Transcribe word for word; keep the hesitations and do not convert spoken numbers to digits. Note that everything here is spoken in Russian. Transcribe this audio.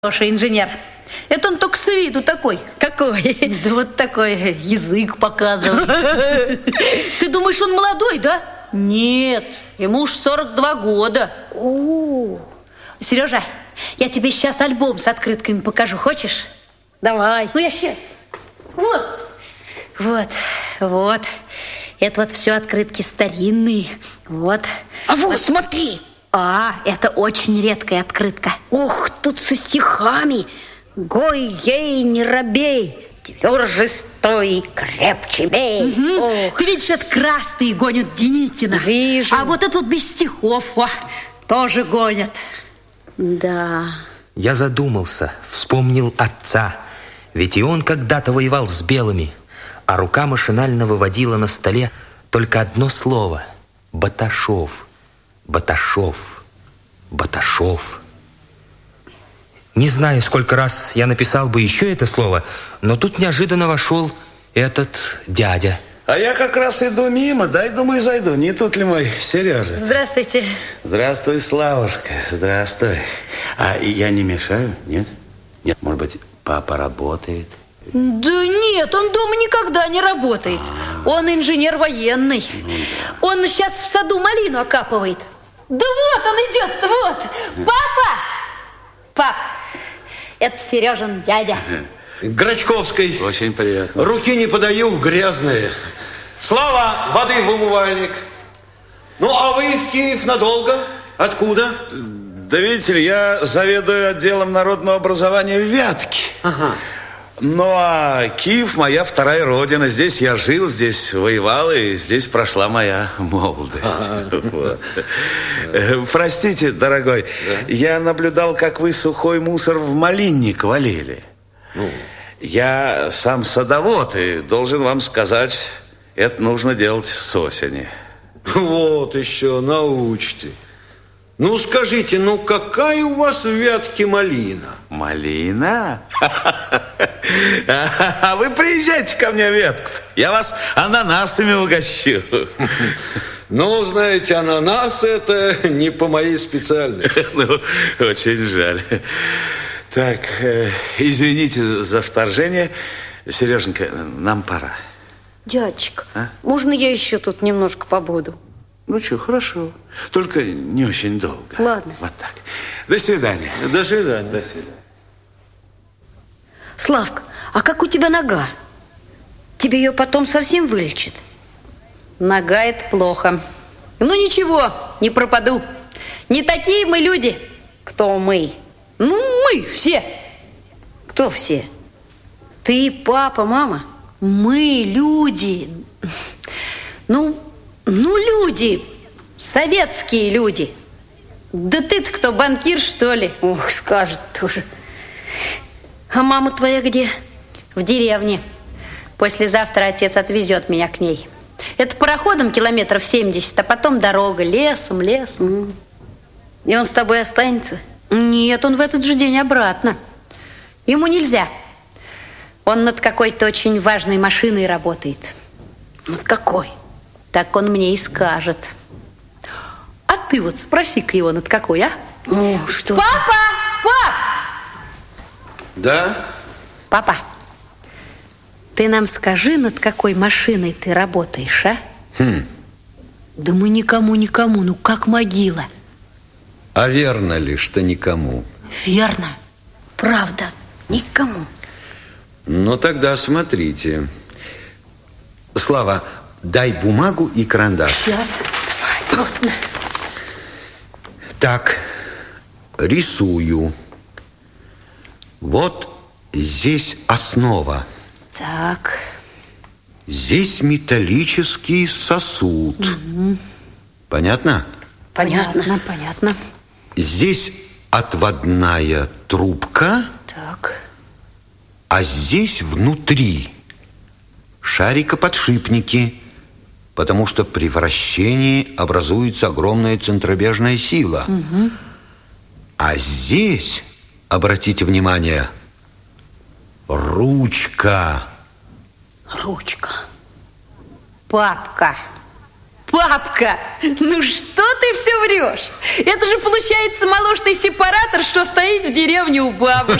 Хороший инженер. Это он только с виду такой. Какой? Да вот такой язык показывает. Ты думаешь, он молодой, да? Нет, ему уж сорок два года. О, Сережа, я тебе сейчас альбом с открытками покажу. Хочешь? давай. Ну, я сейчас. Вот. Вот, вот. Это вот все открытки старинные. Вот. А вот, смотри. А, это очень редкая открытка. Ух, тут со стихами. Гой, ей, не робей, тверже стой, крепче бей. Угу. Ох. Ты видишь, это красные гонят Деникина. Вижу. А вот это вот без стихов о, тоже гонят. Да. Я задумался, вспомнил отца. Ведь и он когда-то воевал с белыми. А рука машинально выводила на столе только одно слово. Баташов. Баташов. Баташов. Не знаю, сколько раз я написал бы еще это слово, но тут неожиданно вошел этот дядя. А я как раз иду мимо, дай, думаю, зайду. Не тут ли мой Сережа? Здравствуйте. Здравствуй, Славушка, здравствуй. А я не мешаю, нет? Нет, может быть, папа работает? Да нет, он дома никогда не работает. А-а-а. Он инженер военный. Ну, да. Он сейчас в саду малину окапывает. Да вот он идет, вот. Папа! Пап, это Сережин дядя. Грачковской. Очень приятно. Руки не подаю, грязные. Слава, воды в умывальник. Ну, а вы в Киев надолго? Откуда? Да видите ли, я заведую отделом народного образования в Вятке. Ага. Ну, а Киев моя вторая родина. Здесь я жил, здесь воевал, и здесь прошла моя молодость. Вот. Простите, дорогой, да? Я наблюдал, как вы сухой мусор в малинник валили. Ну? Я сам садовод, и должен вам сказать, это нужно делать с осени. Вот еще, научите. Ну, скажите, ну какая у вас в Вятке малина? Малина? А вы приезжайте ко мне в Вятку. Я вас ананасами угощу. Ну, знаете, ананас это не по моей специальности. Ну, очень жаль. Так, извините за вторжение. Сереженька, нам пора. Дядечка, а? Можно я еще тут немножко побуду? Ну что, хорошо. Только не очень долго. Ладно. Вот так. До свидания. До свидания. До свидания. Славка, а как у тебя нога? Тебе ее потом совсем вылечат? Нога – это плохо. Ну ничего, не пропаду. Не такие мы люди. Кто мы? Ну, мы все. Кто все? Ты, папа, мама? Мы люди. Ну, ну люди. Советские люди. Да ты-то кто, банкир, что ли? Ох, скажет тоже. А мама твоя где? В деревне. Послезавтра отец отвезет меня к ней. Это пароходом километров семьдесят, а потом дорога, лесом, лесом. И он с тобой останется? Нет, он в этот же день обратно. Ему нельзя. Он над какой-то очень важной машиной работает. Над какой? Так он мне и скажет. А ты вот спроси-ка его, над какой, а? О, что? Папа! Пап! Да? Папа, ты нам скажи, над какой машиной ты работаешь, а? Хм. Да мы никому-никому, ну как могила. А верно ли, что никому? Верно. Правда, никому. Ну, тогда смотрите. Слава, дай бумагу и карандаш. Сейчас. Давай. Вот. Так, рисую. Вот здесь основа. Так. Здесь металлический сосуд. Угу. Понятно? Понятно. Понятно, понятно. Здесь отводная трубка. Так. А здесь внутри шарикоподшипники, потому что при вращении образуется огромная центробежная сила. Угу. А здесь, обратите внимание, ручка. Ручка. Папка. Папка, ну что ты все врешь? Это же получается молочный сепаратор, что стоит в деревне у бабушки.